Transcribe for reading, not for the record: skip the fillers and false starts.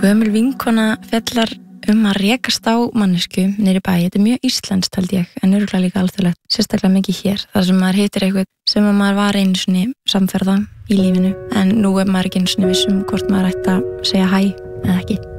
Gömul vinkona fjallar að rekast á mannesku niðri í bæ. Þetta mjög íslenskt held ég, en örugglega líka alþjóðlegt, sérstaklega mikið hér, þar sem maður hittir eitthvað sem að maður var einu sinni samferða í lífinu, en nú maður ekki einu sinni viss hvort maður ætti að segja hæ eða ekki.